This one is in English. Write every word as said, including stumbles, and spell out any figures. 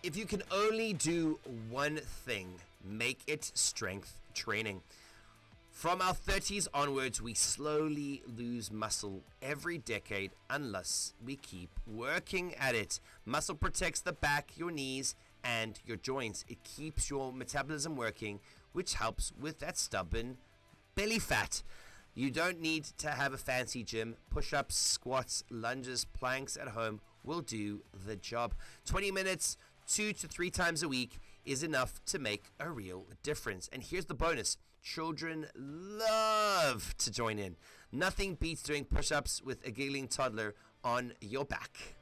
If you can only do one thing, make it strength training. From our thirties onwards, we slowly lose muscle every decade unless we keep working at it. Muscle protects the back, your knees, and your joints. It keeps your metabolism working, which helps with that stubborn belly fat. You don't need to have a fancy gym. Push-ups, squats, lunges, planks at home will do the job. twenty minutes, two to three times a week is enough to make a real difference. And here's the bonus. Children love to join in. Nothing beats doing push-ups with a giggling toddler on your back.